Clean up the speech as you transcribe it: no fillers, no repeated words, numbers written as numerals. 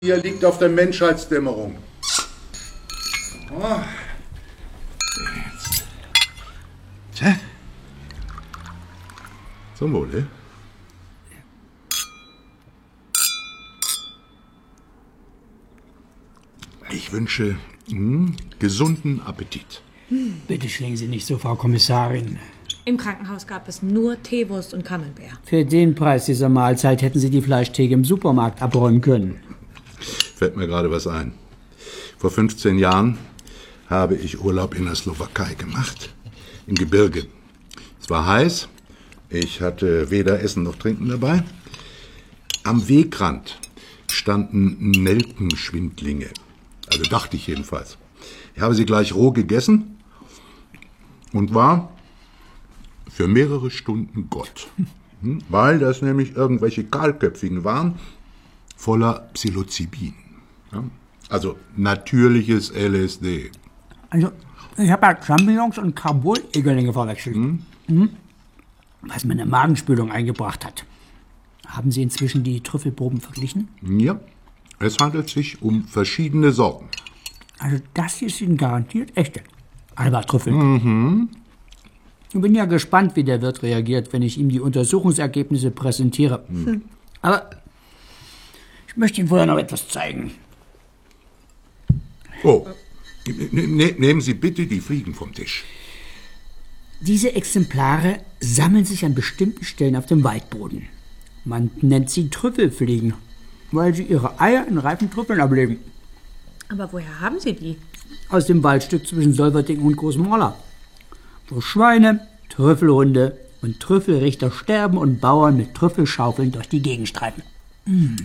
Hier liegt auf der Menschheitsdämmerung. Oh. Jetzt. Tja. Zum Wohle. Ich wünsche gesunden Appetit. Bitte schlingen Sie nicht so, Frau Kommissarin. Im Krankenhaus gab es nur Teewurst und Camembert. Für den Preis dieser Mahlzeit hätten Sie die Fleischtheke im Supermarkt abräumen können. Fällt mir gerade was ein. Vor 15 Jahren habe ich Urlaub in der Slowakei gemacht. Im Gebirge. Es war heiß. Ich hatte weder Essen noch Trinken dabei. Am Wegrand standen Nelkenschwindlinge. Also dachte ich jedenfalls. Ich habe sie gleich roh gegessen und war für mehrere Stunden Gott. Weil das nämlich irgendwelche Kahlköpfigen waren, voller Psilocybin. Ja? Also natürliches LSD. Also, ich habe ja Champignons und Carbol-Egerlinge verwechselt. Was meine Magenspülung eingebracht hat. Haben Sie inzwischen die Trüffelproben verglichen? Ja, es handelt sich um verschiedene Sorten. Also das hier sind garantiert echte Alba-Trüffel. Ich bin ja gespannt, wie der Wirt reagiert, wenn ich ihm die Untersuchungsergebnisse präsentiere. Aber ich möchte Ihnen vorher noch etwas zeigen. Oh, nehmen Sie bitte die Fliegen vom Tisch. Diese Exemplare sammeln sich an bestimmten Stellen auf dem Waldboden. Man nennt sie Trüffelfliegen, weil sie ihre Eier in reifen Trüffeln ablegen. Aber woher haben Sie die? Aus dem Waldstück zwischen Solverding und Großmorla, wo Schweine, Trüffelhunde und Trüffelrichter sterben und Bauern mit Trüffelschaufeln durch die Gegend streifen.